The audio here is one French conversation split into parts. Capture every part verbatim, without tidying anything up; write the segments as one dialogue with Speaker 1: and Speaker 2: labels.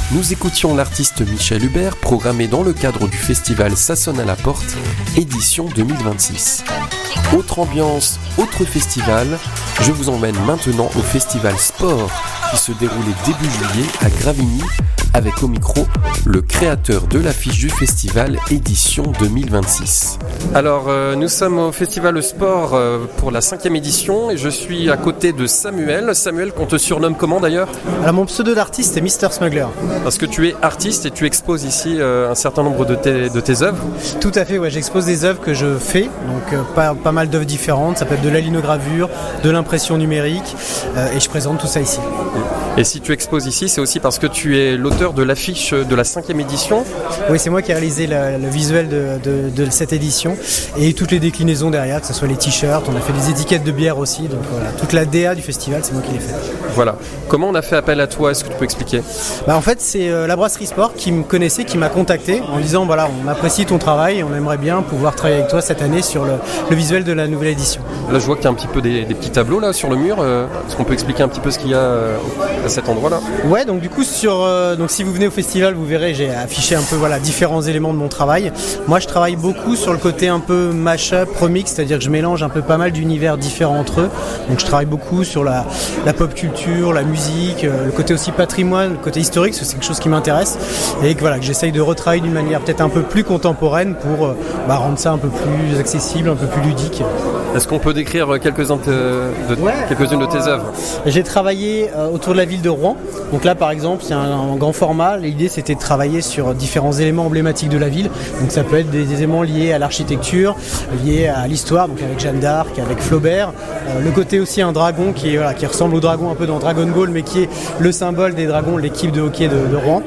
Speaker 1: nous écoutions l'artiste Michel Hubert, programmé dans le cadre du festival Ça sonne à la porte, édition deux mille vingt-six. Autre ambiance, autre festival, je vous emmène maintenant au festival Sport, qui se déroulait début juillet à Gravigny, avec au micro le créateur de l'affiche du festival édition deux mille vingt-six. Alors euh, nous sommes au festival Sport euh, pour la cinquième édition et je suis à côté de Samuel. Samuel, qu'on te surnomme comment d'ailleurs ?
Speaker 2: Alors mon pseudo d'artiste est Mister Smuggler.
Speaker 1: Parce que tu es artiste et tu exposes ici euh, un certain nombre de tes, de tes œuvres.
Speaker 2: Tout à fait, ouais, j'expose des œuvres que je fais, donc euh, pas, pas mal d'œuvres différentes, ça peut être de la linogravure, de l'impression numérique euh, et je présente tout ça ici.
Speaker 1: Et si tu exposes ici, c'est aussi parce que tu es l'auteur de l'affiche de la cinquième édition.
Speaker 2: Oui, c'est moi qui ai réalisé la, le visuel de, de, de cette édition et toutes les déclinaisons derrière, que ce soit les t-shirts, on a fait des étiquettes de bière aussi, donc voilà, toute la D A du festival, c'est moi qui l'ai fait.
Speaker 1: Voilà. Comment on a fait appel à toi ? Est-ce que tu peux expliquer ?
Speaker 2: Bah en fait, c'est euh, la Brasserie Sport qui me connaissait, qui m'a contacté en disant voilà, on apprécie ton travail et on aimerait bien pouvoir travailler avec toi cette année sur le, le visuel de la nouvelle édition.
Speaker 1: Là, je vois qu'il y a un petit peu des, des petits tableaux là sur le mur. Euh, est-ce qu'on peut expliquer un petit peu ce qu'il y a euh, à cet endroit-là ?
Speaker 2: Ouais, donc du coup, sur, euh, donc si vous venez au festival, vous verrez, j'ai affiché un peu voilà, différents éléments de mon travail. Moi, je travaille beaucoup sur le côté un peu mash-up, remix, c'est-à-dire que je mélange un peu pas mal d'univers différents entre eux. Donc je travaille beaucoup sur la, la pop culture, la musique, euh, le côté aussi patrimoine, le côté historique, parce que c'est quelque chose qui m'intéresse. Et que, voilà, que j'essaye de retravailler d'une manière peut-être un peu plus contemporaine pour euh, bah, rendre ça un peu plus accessible, un peu plus ludique.
Speaker 1: Est-ce qu'on peut décrire quelques-uns de, de,
Speaker 2: ouais,
Speaker 1: quelques-unes de tes œuvres ?
Speaker 2: J'ai travaillé euh, autour de la ville de Rouen. Donc là, par exemple, c'est un, un grand format. L'idée, c'était de travailler sur différents éléments emblématiques de la ville. Donc ça peut être des, des éléments liés à l'architecture, liés à l'histoire, donc avec Jeanne d'Arc, avec Flaubert. Euh, le côté aussi un dragon qui, est, voilà, qui ressemble au dragon un peu dans Dragon Ball, mais qui est le symbole des dragons, l'équipe de hockey de, de Rouen.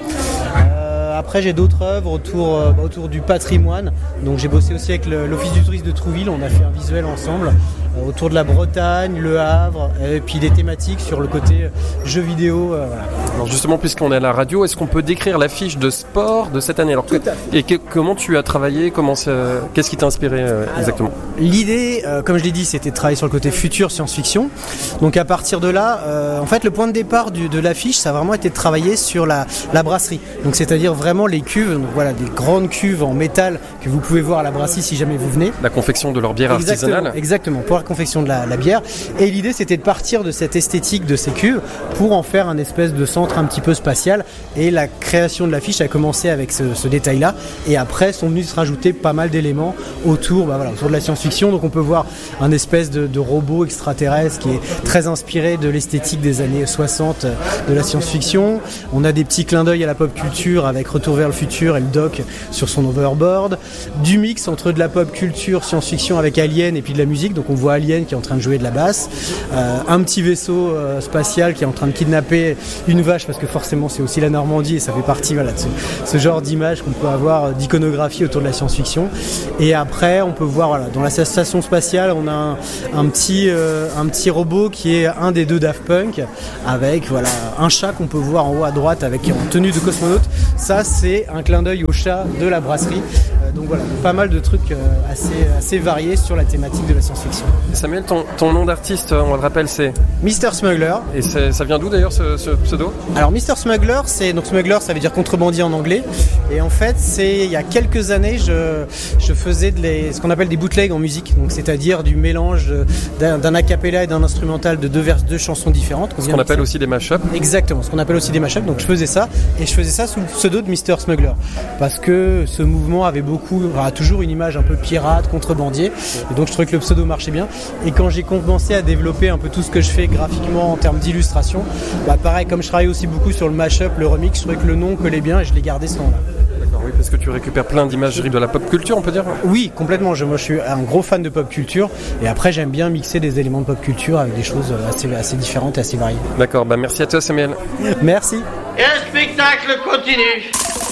Speaker 2: Euh, après, j'ai d'autres œuvres autour, euh, autour du patrimoine. Donc j'ai bossé aussi avec le, l'Office du tourisme de Trouville. On a fait un visuel ensemble euh, autour de la Bretagne, le Havre, et puis des thématiques sur le côté jeux vidéo. Euh, voilà.
Speaker 1: Alors justement, puisqu'on est à la radio, est-ce qu'on peut décrire l'affiche de sport de cette année ? Alors,
Speaker 2: Tout à fait.
Speaker 1: Et que, comment tu as travaillé ? Comment Qu'est-ce qui t'a inspiré euh,
Speaker 2: Alors,
Speaker 1: exactement ?
Speaker 2: L'idée, euh, comme je l'ai dit, c'était de travailler sur le côté futur, science-fiction. Donc à partir de là, euh, en fait, le point de départ du, de l'affiche, ça a vraiment été de travailler sur la, la brasserie. Donc c'est-à-dire vraiment les cuves, donc voilà, des grandes cuves en métal que vous pouvez voir à la brasserie si jamais vous venez.
Speaker 1: La confection de leur bière
Speaker 2: Exactement,
Speaker 1: artisanale.
Speaker 2: Exactement, pour la confection de la, la bière. Et l'idée, c'était de partir de cette esthétique de ces cuves pour en faire un espèce de centre un petit peu spatial. Et la création de l'affiche a commencé avec ce, ce détail-là. Et après, sont venus se rajouter pas mal d'éléments autour, bah voilà, autour de la science-fiction. Donc on peut voir un espèce de, de robot extraterrestre qui est très inspiré de l'esthétique des années soixante de la science-fiction. On a des petits clins d'œil à la pop culture avec Retour vers le futur et le doc sur son overboard. Du mix entre de la pop culture, science-fiction avec Alien et puis de la musique. Donc on voit Alien qui est en train de jouer de la basse. Euh, un petit vaisseau euh, spatial qui est en train de kidnapper une vache parce que forcément c'est aussi la Normandie et ça fait partie voilà, de ce, ce genre d'image qu'on peut avoir d'iconographie autour de la science-fiction. Et après on peut voir voilà, dans la station spatiale on a un, un, petit, euh, un petit robot qui est un des deux Daft Punk avec voilà, un chat qu'on peut voir en haut à droite avec en tenue de cosmonaute. Ça c'est un clin d'œil au chat de la brasserie. Euh, donc voilà, pas mal de trucs euh, assez, assez variés sur la thématique de la science-fiction.
Speaker 1: Samuel, ton, ton nom d'artiste, on le rappelle, c'est
Speaker 2: Mister Smuggler.
Speaker 1: Et ça vient d'où d'ailleurs ce, ce pseudo ?
Speaker 2: Alors Mister Smuggler, c'est donc Smuggler, ça veut dire contrebandier en anglais. Et en fait, c'est il y a quelques années, je, je faisais de les, ce qu'on appelle des bootlegs en musique, donc c'est-à-dire du mélange d'un, d'un a cappella et d'un instrumental de deux vers, deux chansons différentes.
Speaker 1: Ce qu'on appelle aussi des mash-up.
Speaker 2: Exactement, ce qu'on appelle aussi des mash-up. Donc je faisais ça et je faisais ça sous le pseudo de Mister Smuggler parce que ce mouvement avait beaucoup, enfin, toujours une image un peu pirate, contrebandier. Et donc je trouvais que le pseudo marchait bien. Et quand j'ai commencé à développer un peu tout ce que je fais graphiquement en termes d'illustration, bah pareil, comme je travaille aussi beaucoup sur le mash-up, le remix, je trouvais que le nom collait bien et je l'ai gardé ce nom-là.
Speaker 1: D'accord, oui, parce que tu récupères plein d'imageries de la pop culture, on peut dire ?
Speaker 2: Oui, complètement. Je, moi, je suis un gros fan de pop culture et après, j'aime bien mixer des éléments de pop culture avec des choses assez, assez différentes et assez variées.
Speaker 1: D'accord, bah merci à toi, Samuel.
Speaker 2: Merci.
Speaker 3: Et le spectacle continue.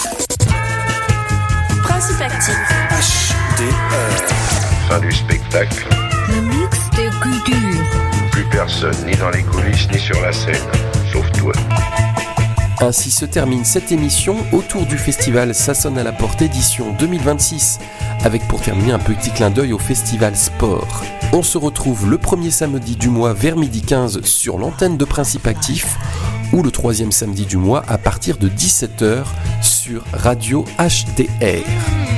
Speaker 4: Principe actif.
Speaker 5: H D R.
Speaker 6: Fin du spectacle.
Speaker 4: Le mix de culture.
Speaker 6: Plus personne, ni dans les coulisses, ni sur la scène, sauf toi.
Speaker 1: Ainsi se termine cette émission autour du festival Ça sonne à la porte édition deux mille vingt-six, avec pour terminer un petit clin d'œil au festival Sport. On se retrouve le premier samedi du mois vers midi quinze sur l'antenne de Principe Actif ou le troisième samedi du mois à partir de dix-sept heures sur Radio H D R.